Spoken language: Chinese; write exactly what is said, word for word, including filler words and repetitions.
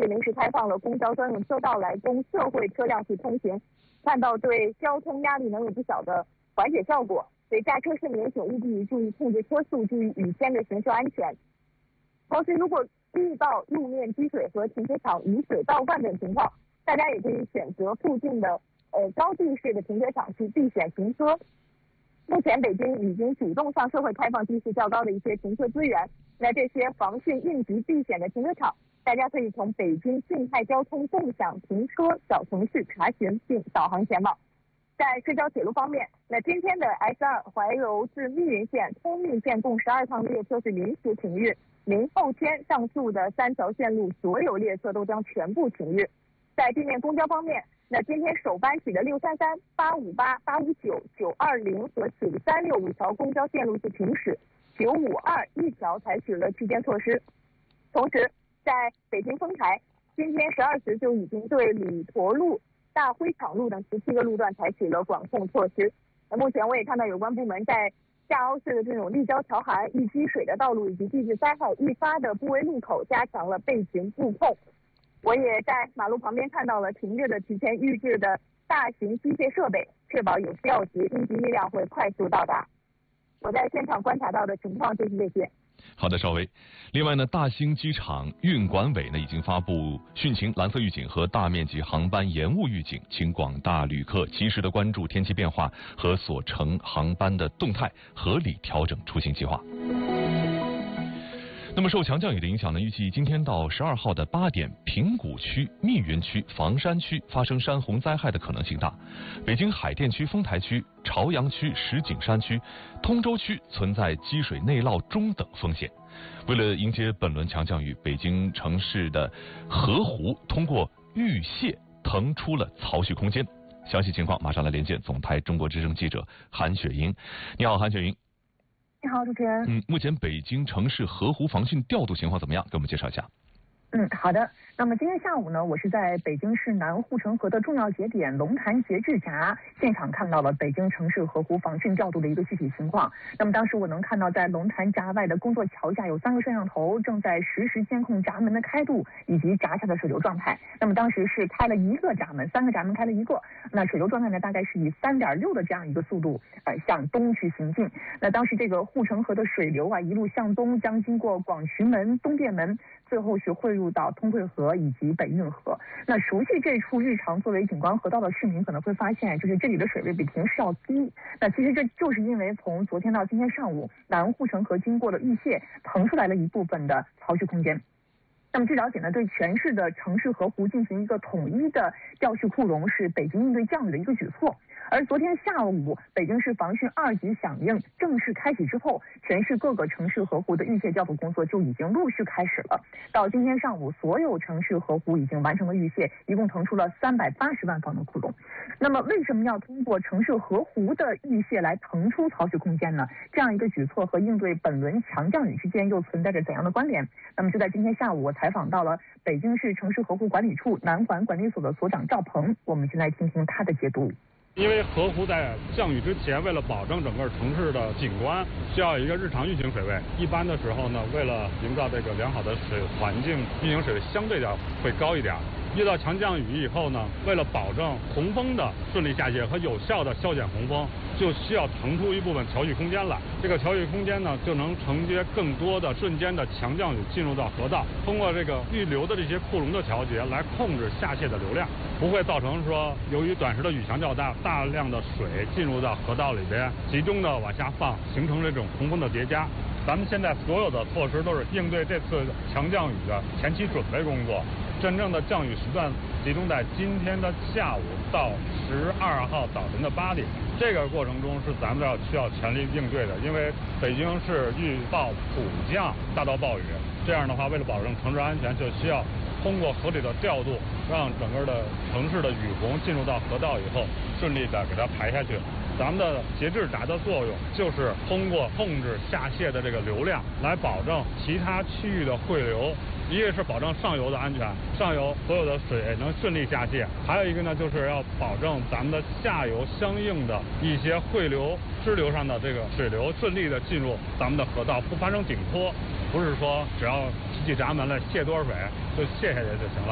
市临时开放了公交专用车道来供社会车辆去通行，看到对交通压力能有不小的缓解效果。所以驾车市民请务必注意控制车速，注意雨天的行车安全。同时，如果遇到路面积水和停车场雨水倒灌等情况，大家也可以选择附近的呃高地式的停车场去避险停车。目前北京已经主动向社会开放地势较高的一些停车资源，那这些防汛应急避险的停车场，大家可以从北京静态交通共享停车小程序查询并导航前往。在市郊铁路方面，那今天的 S 二 怀柔至密云线、通密线共十二趟列车是临时停运，明后天上述的三条线路所有列车都将全部停运。在地面公交方面，那今天首班起的六三三、八五八、八五九、九二零和九三六五条公交线路是停驶，九五二一条采取了区间措施。同时，在北京丰台，今天十二时就已经对李驼路、大灰厂路等十七个路段采取了管控措施。那目前我也看到有关部门在下凹市的这种立交桥涵易积水的道路以及地质灾害易发的部位路口加强了备询布控。我也在马路旁边看到了停着的提前预制的大型机械设备，确保有需要时应急力量会快速到达。我在现场观察到的情况就是这些。 好的，邵薇。另外呢，大兴机场运管委呢已经发布汛情蓝色预警和大面积航班延误预警，请广大旅客及时的关注天气变化和所乘航班的动态，合理调整出行计划。那么受强降雨的影响呢，预计今天到十二号的八点，平谷区、密云区、房山区发生山洪灾害的可能性大。北京海淀区、丰台区、朝阳区、石景山区、通州区存在积水内涝中等风险。为了迎接本轮强降雨，北京城市的河湖通过预泄腾出了槽蓄空间。详细情况马上来连线总台中国之声记者韩雪莹。你好，韩雪莹。 你好，主持人。 嗯，目前北京城市河湖防汛调度情况怎么样？给我们介绍一下。 嗯，好的。那么今天下午呢，我是在北京市南护城河的重要节点龙潭节制闸现场看到了北京城市河湖防汛调度的一个具体情况。那么当时我能看到，在龙潭闸外的工作桥下有三个摄像头正在实时监控闸门的开度以及闸下的水流状态。那么当时是开了一个闸门，三个闸门开了一个，那水流状态呢大概是以三点六的这样一个速度呃向东去行进。那当时这个护城河的水流啊一路向东，将经过广渠门、东便门，最后是汇入到通惠河以及北运河。那熟悉这处日常作为景观河道的市民可能会发现，就是这里的水位比平时要低。那其实这就是因为从昨天到今天上午，南护城河经过了预泄，腾出来了一部分的槽蓄空间。那么据了解呢，对全市的城市河湖进行一个统一的调蓄库容，是北京应对降雨的一个举措。而昨天下午，北京市防汛二级响应正式开启之后，全市各个城市河湖的预泄调度工作就已经陆续开始了。到今天上午，所有城市河湖已经完成了预泄，一共腾出了三百八十万方的库容。那么，为什么要通过城市河湖的预泄来腾出槽蓄空间呢？这样一个举措和应对本轮强降雨之间又存在着怎样的关联？那么就在今天下午，我采访到了北京市城市河湖管理处南环管理所的所长赵鹏，我们先来听听他的解读。 因为河湖在降雨之前，为了保证整个城市的景观，需要有一个日常运行水位。一般的时候呢，为了营造这个良好的水环境，运行水位相对的会高一点。遇到强降雨以后呢，为了保证洪峰的顺利下泄和有效的消减洪峰，就需要腾出一部分桥蓄空间来。这个桥蓄空间呢，就能承接更多的瞬间的强降雨进入到河道，通过这个预留的这些库容的调节来控制下泄的流量，不会造成说由于短时的雨强较大，大量的水进入到河道里边，集中的往下放，形成这种洪峰的叠加。咱们现在所有的措施都是应对这次强降雨的前期准备工作。真正的降雨时段集中在今天的下午到十二号早晨的八点，这个过程中是咱们要需要全力应对的。因为北京市预报普降大到暴雨，这样的话，为了保证城市安全，就需要通过合理的调度，让整个的城市的雨洪进入到河道以后，顺利的给它排下去。咱们的节制闸的作用就是通过控制下泄的这个流量，来保证其他区域的汇流。一个是保证上游的安全，上游所有的水能顺利下泄；还有一个呢，就是要保证咱们的下游相应的一些汇流、支流上的这个水流顺利的进入咱们的河道，不发生顶脱。不是说只要提起闸门来泄多少水就泄下去就行了。